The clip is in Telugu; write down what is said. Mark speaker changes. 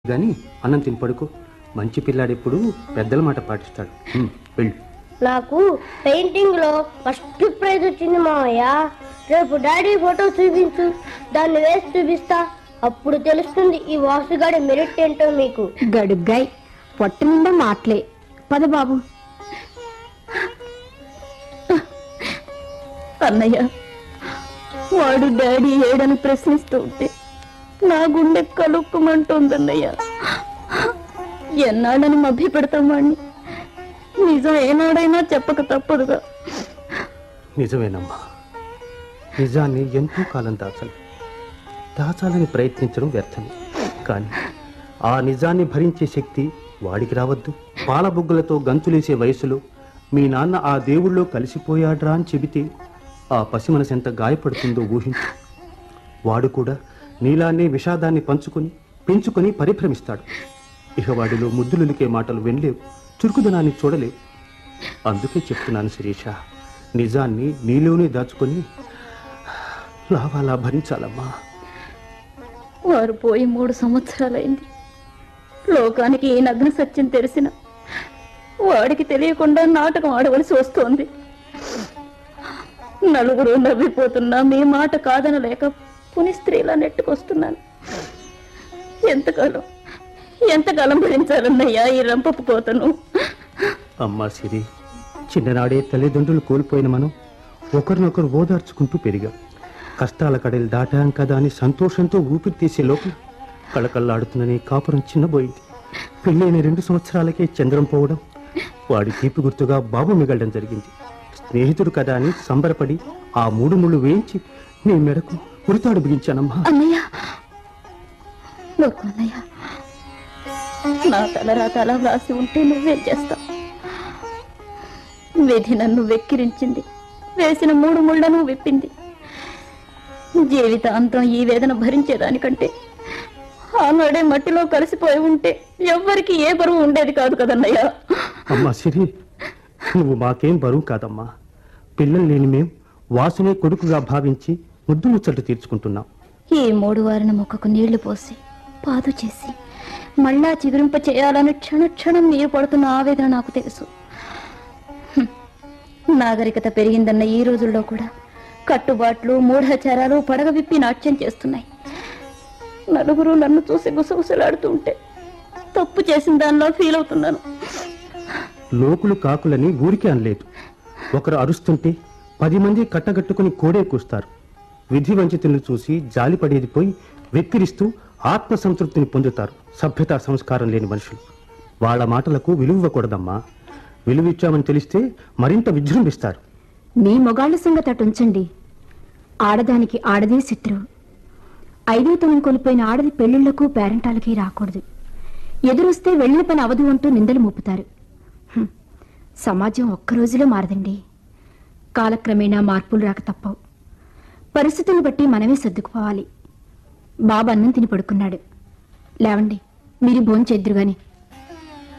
Speaker 1: గాని అన్నం తిని పడుకో. మంచి పిల్లాడెప్పుడు పెద్దల మాట పాటిస్తాడు. వెళ్ళు.
Speaker 2: నాకు పెయింటింగ్ లో ఫస్ట్ ప్రైజ్ వచ్చింది మావయ్య. రేపు డాడీ ఫోటో చూపించు, దాన్ని వేసి చూపిస్తా. అప్పుడు తెలుస్తుంది ఈ వాసుగాడి మెరిట్ ఏంటో మీకు.
Speaker 3: గడుగ్గాయ్ పొట్ట నిండా మాటలే. పద బాబు. అన్నయ్య, వాడు డాడీ ఏడని ప్రశ్నిస్తూ ఉంటే నా గుండె కలుక్కుమంటుందన్నయ్య. ఎన్నాడని మభ్య పెడతాం వాడిని. నిజం ఏనాడైనా చెప్పక తప్పదుగా.
Speaker 1: నిజమేనమ్మా, నిజాన్ని ఎంతో కాలం దాచాలని ప్రయత్నించడం వ్యర్థమే. కానీ ఆ నిజాన్ని భరించే శక్తి వాడికి రావద్దు. పాలబుగ్గలతో గంతులేసే వయసులో మీ నాన్న ఆ దేవుళ్ళో కలిసిపోయాడ్రా అని చెబితే ఆ పసి మనసు ఎంత గాయపడుతుందో ఊహించు. వాడు కూడా నీలానే విషాదాన్ని పెంచుకొని పరిభ్రమిస్తాడు. ఇక వాడిలో ముద్దులులికే మాటలు వినలేవు, చురుకుదనాన్ని చూడలేవు. అందుకే చెప్తున్నాను శిరీష, నిజాన్ని నీలోనే దాచుకొని లావాలా భరించాలమ్మా.
Speaker 3: వారు పోయి 3 సంవత్సరాలైంది. లోకానికి ఈ నగ్న సత్యం తెలిసిన వాడికి తెలియకుండా నాటకం ఆడవలసి వస్తోంది. నలుగురు నవ్విపోతున్నా మీ మాట కాదనలేక పుని స్త్రీలా నెట్టుకొస్తున్నాను. ఎంతకాలం భరించాలన్నయ్యా ఈ రంపపు పోతను.
Speaker 1: అమ్మా సిరి, చిన్ననాడే తల్లిదండ్రులు కోల్పోయిన మనం ఒకరినొకరు ఓదార్చుకుంటూ పెరిగాం. కష్టాల కడలు దాటాం కదా అని సంతోషంతో ఊపిరి తీసే లోపల కళకళ్ళాడుతుందని కాపురం చిన్నబోయింది. పెళ్ళైన 2 సంవత్సరాలకే చంద్రం పోవడం, వాడి తీపి గుర్తుగా బాబు మిగలడం జరిగింది. స్నేహితుడు కదా అని సంబరపడి ఆ 3 ముళ్ళు వేయించి నీ మెడకు ఉరితాడు బిగించానమ్మా.
Speaker 3: నా తలరాత అలా వ్రాసి ఉంటే నువ్వేం చేస్తావు? విధి నన్ను వెక్కిరించింది, వేసిన 3 ముళ్లను విప్పింది. జీవితాంతం ఈ వేదన భరించేదానికంటే ఆనాడే మట్టిలో కలిసిపోయి ఉంటే ఎవ్వరికి ఏ బరువు ఉండేది కాదు కదన్నయ్యా.
Speaker 1: అమ్మా సిరి, నువ్వు మాకేం బరువు కాదమ్మా. పిల్లలు లేని మేం వాసునే కొడుకుగా భావించి ముద్దు ముచ్చట్లు తీర్చుకుంటున్నాం.
Speaker 3: ఈ 3 వారిన మొక్కకు నీళ్లు పోసి పాదు చేసి మళ్ళా చిగురింప చేయాలని క్షణక్షణం మీరు పడుతున్న ఆవేదన నాకు తెలుసు. నాగరికత పెరిగిందన్న ఈ రోజుల్లో కూడా కట్టుబాట్లు, మూఢాచారాలు పడగ విప్పి నాట్యం చేస్తున్నాయి. నలుగురు నన్ను చూసి గుసగుసలాడుతూ ఉంటే తప్పు చేసిన దానిలో ఫీల్ అవుతున్నాను.
Speaker 1: లోకులు కాకులని ఊరికే అనలేదు. ఒకరు అరుస్తుంటే 10 మంది కట్టగట్టుకుని కోడే కూస్తారు. విధి వంచితులను చూసి జాలిపడేది పోయి వెక్కిరిస్తూ ఆత్మసంతృప్తిని పొందుతారు సభ్యతా సంస్కారం లేని మనుషులు. వాళ్ళ మాటలకు విలువివ్వకూడదమ్మా. విలువిచ్చామని తెలిస్తే మరింత విజృంభిస్తారు.
Speaker 4: మీ మొగాళ్ల సంగతి అటుంచండి. ఆడదానికి ఆడదే శత్రువు. 5వ తనం కోల్పోయిన ఆడది పెళ్లిళ్లకు పేరెంటాలకి రాకూడదు. ఎదురొస్తే వెళ్ళిన పని అవదు అంటూ నిందలు మోపుతారు. సమాజం ఒక్క రోజులో మారదండి. కాలక్రమేణా మార్పులు రాక తప్పవు. పరిస్థితులను బట్టి మనమే సర్దుకుపోవాలి. బాబు అన్నం తిని పడుకున్నాడు. లేవండి, మీరు భోంచేద్దురు గాని.